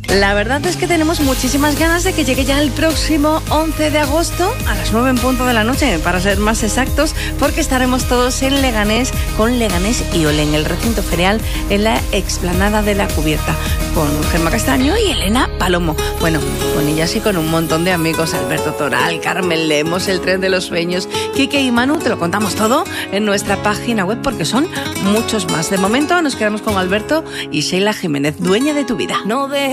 La verdad es que tenemos muchísimas ganas de que llegue ya el próximo 11 de agosto a las 9 en punto de la noche, para ser más exactos, porque estaremos todos en Leganés, con Leganés y Ole, en el recinto ferial, en la explanada de la Cubierta, con Gemma Castaño y Elena Palomo. Bueno, con ellas y con un montón de amigos, Alberto Toral, Carmen Lemos, El Tren de los Sueños, Quique y Manu. Te lo contamos todo en nuestra página web, porque son muchos más. De momento nos quedamos con Alberto y Sheila Jiménez, Dueña de tu vida. No de